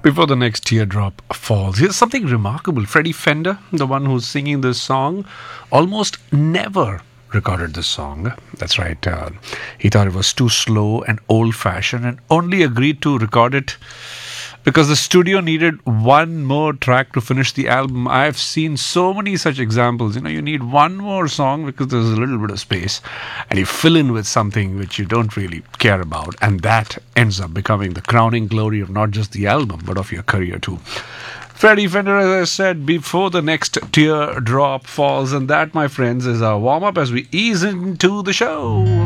Before the next teardrop falls, here's something remarkable. Freddie Fender, the one who's singing this song, almost never recorded this song. That's right. He thought it was too slow and old fashioned and only agreed to record it because the studio needed one more track to finish the album. I've seen so many such examples. You need one more song because there's a little bit of space and you fill in with something which you don't really care about, and that ends up becoming the crowning glory of not just the album but of your career too. Freddie Fender, as I said, before the next teardrop falls, and that, my friends, is our warm-up as we ease into the show.